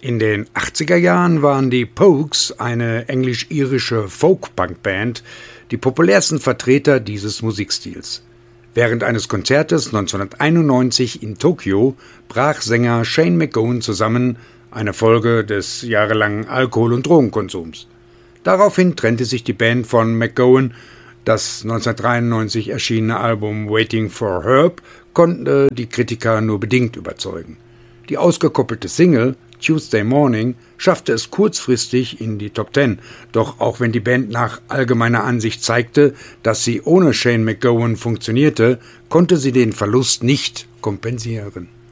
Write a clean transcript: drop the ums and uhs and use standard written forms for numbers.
In den 80er Jahren waren die Pogues, eine englisch-irische Folk-Punk-Band, die populärsten Vertreter dieses Musikstils. Während eines Konzertes 1991 in Tokio brach Sänger Shane MacGowan zusammen, eine Folge des jahrelangen Alkohol- und Drogenkonsums. Daraufhin trennte sich die Band von MacGowan. Das 1993 erschienene Album Waiting for Herb konnte die Kritiker nur bedingt überzeugen. Die ausgekoppelte Single Tuesday Morning schaffte es kurzfristig in die Top 10, doch auch wenn die Band nach allgemeiner Ansicht zeigte, dass sie ohne Shane MacGowan funktionierte, konnte sie den Verlust nicht kompensieren.